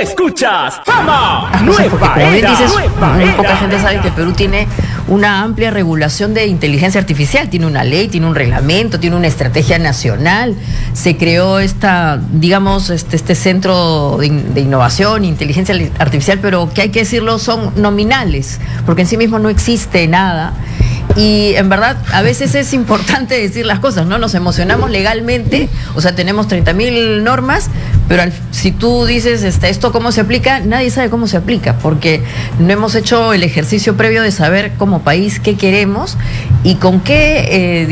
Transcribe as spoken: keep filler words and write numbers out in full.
escuchas Fama Ah, no sé, porque Nueva como bien Era. dices, Nueva muy Era. poca gente sabe que Perú tiene una amplia regulación de inteligencia artificial, tiene una ley, tiene un reglamento, tiene una estrategia nacional. Se creó esta, digamos, este, este centro de, in- de innovación, inteligencia artificial, pero que hay que decirlo, son nominales, porque en sí mismo no existe nada. Y en verdad, a veces es importante decir las cosas, ¿no? Nos emocionamos legalmente, o sea, tenemos treinta mil normas, pero al- si tú dices este, esto cómo se aplica, nadie sabe cómo se aplica, porque no hemos hecho el ejercicio previo de saber como país qué queremos y con qué... eh,